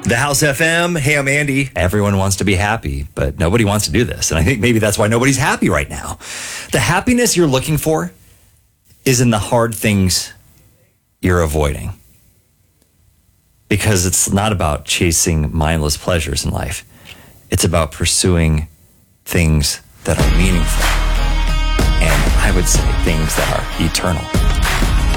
The House FM. Hey, I'm Andy. Everyone wants to be happy, but nobody wants to do this. And I think maybe that's why nobody's happy right now. The happiness you're looking for is in the hard things you're avoiding. Because it's not about chasing mindless pleasures in life. It's about pursuing things that are meaningful. And I would say things that are eternal.